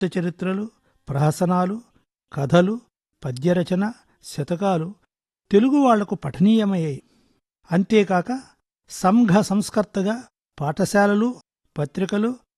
చరిత్రలు, ప్రహసనాలు, కథలు, పద్యరచన, శతకాలు తెలుగు వాళ్లకు పఠనీయమయ్యాయి. అంతేకాక సంఘ సంస్కర్తగా పాఠశాలలు, పత్రికలు,